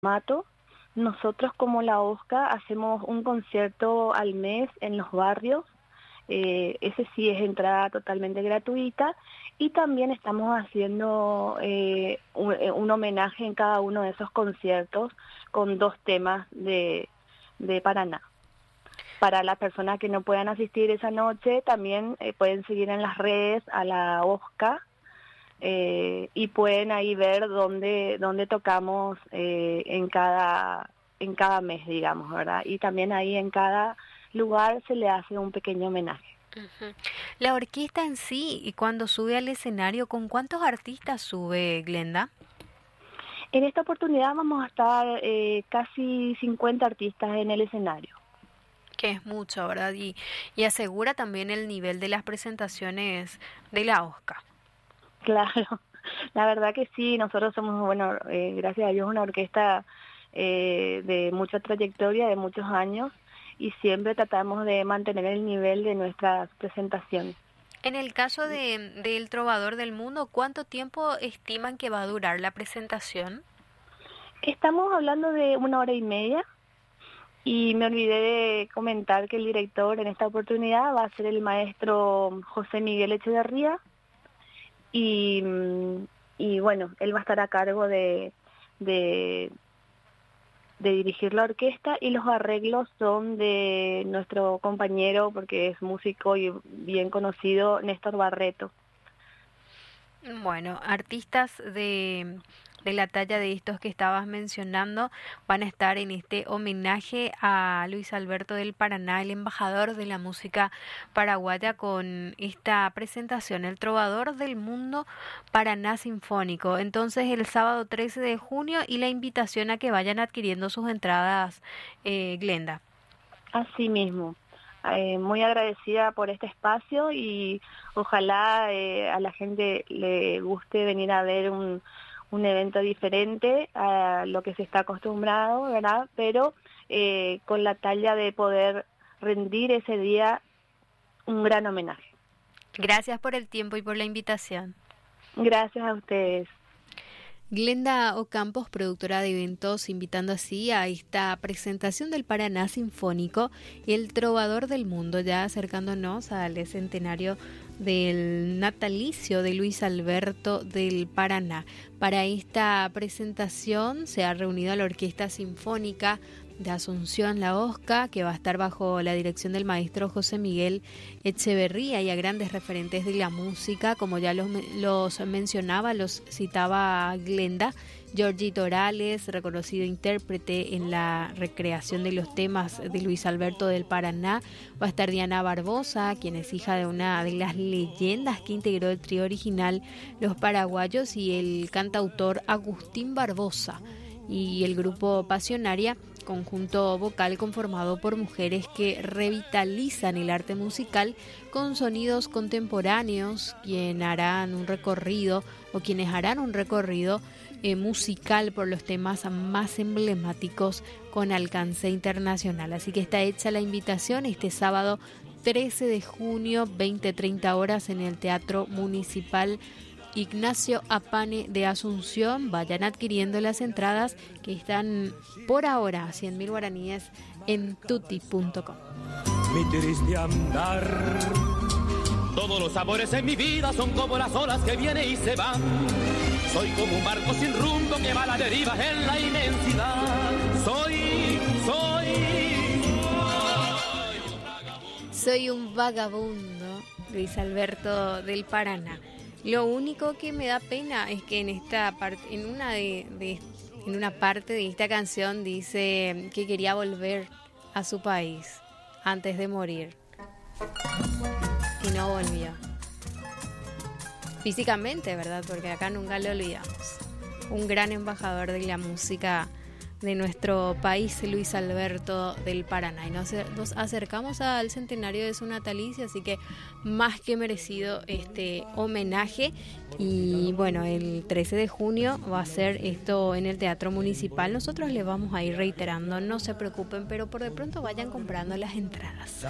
formato. Nosotros como la OSCA hacemos un concierto al mes en los barrios. Ese sí es entrada totalmente gratuita, y también estamos haciendo un homenaje en cada uno de esos conciertos con 2 temas de Paraná. Para las personas que no puedan asistir esa noche, también pueden seguir en las redes a la OSCA y pueden ahí ver dónde tocamos en cada mes, digamos, ¿verdad? Y también ahí en cada lugar se le hace un pequeño homenaje. Ujú. La orquesta en sí, y cuando sube al escenario, ¿con cuántos artistas sube, Glenda? En esta oportunidad vamos a estar casi 50 artistas en el escenario. Que es mucho, ¿verdad? Y asegura también el nivel de las presentaciones de la OSCA. Claro, la verdad que sí, nosotros somos, bueno, gracias a Dios, una orquesta de mucha trayectoria, de muchos años, y siempre tratamos de mantener el nivel de nuestras presentaciones. En el caso del Trovador del Mundo, ¿cuánto tiempo estiman que va a durar la presentación? Estamos hablando de 1 hora y media, y me olvidé de comentar que el director en esta oportunidad va a ser el maestro José Miguel Echeverría, y bueno, él va a estar a cargo de dirigir la orquesta, y los arreglos son de nuestro compañero, porque es músico y bien conocido, Néstor Barreto. Bueno, artistas de la talla de estos que estabas mencionando van a estar en este homenaje a Luis Alberto del Paraná, el embajador de la música paraguaya, con esta presentación, El Trovador del Mundo Paraná Sinfónico. Entonces, el sábado 13 de junio, y la invitación a que vayan adquiriendo sus entradas, Glenda. Así mismo. Muy agradecida por este espacio, y ojalá a la gente le guste venir a ver un evento diferente a lo que se está acostumbrado, ¿verdad? Pero con la talla de poder rendir ese día un gran homenaje. Gracias por el tiempo y por la invitación. Gracias a ustedes. Glenda Ocampos, productora de eventos, invitando así a esta presentación del Paraná Sinfónico, El Trovador del Mundo, ya acercándonos al centenario del natalicio de Luis Alberto del Paraná. Para esta presentación se ha reunido la Orquesta Sinfónica de Asunción, la OSCA, que va a estar bajo la dirección del maestro José Miguel Echeverría, y a grandes referentes de la música, como ya los mencionaba, los citaba Glenda. Georgie Torales, reconocido intérprete en la recreación de los temas de Luis Alberto del Paraná. Va a estar Diana Barbosa, quien es hija de una de las leyendas que integró el trío original Los Paraguayos, y el cantautor Agustín Barbosa. Y el grupo Pasionaria, conjunto vocal conformado por mujeres que revitalizan el arte musical con sonidos contemporáneos, quienes harán un recorrido musical por los temas más emblemáticos con alcance internacional. Así que está hecha la invitación este sábado 13 de junio, 20-30 horas, en el Teatro Municipal Ignacio Apane de Asunción. Vayan adquiriendo las entradas, que están por ahora a 100.000 guaraníes en tutti.com. Mi triste andar, todos los amores en mi vida son como las olas que vienen y se van. Soy como un barco sin rumbo que va a la deriva en la inmensidad. Soy un vagabundo, Luis Alberto del Paraná. Lo único que me da pena es que en esta parte, en una parte de esta canción, dice que quería volver a su país antes de morir, y no volvió físicamente, ¿verdad? Porque acá nunca lo olvidamos. Un gran embajador de la música de nuestro país, Luis Alberto del Paraná, y nos acercamos al centenario de su natalicio, así que más que merecido este homenaje. Y bueno, el 13 de junio va a ser esto en el Teatro Municipal. Nosotros les vamos a ir reiterando, no se preocupen, pero por de pronto vayan comprando las entradas.